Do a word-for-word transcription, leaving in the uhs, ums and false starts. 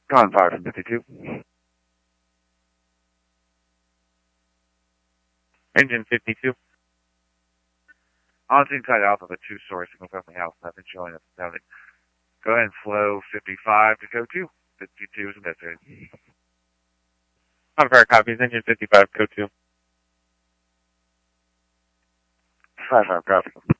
Gone fire from fifty-two. Engine fifty-two. On scene side alpha, but two story single family house, nothing showing up sounding. Go ahead and flow fifty-five to code two. fifty-two is necessary. On fire copies, engine fifty-five, code two. Five five copy.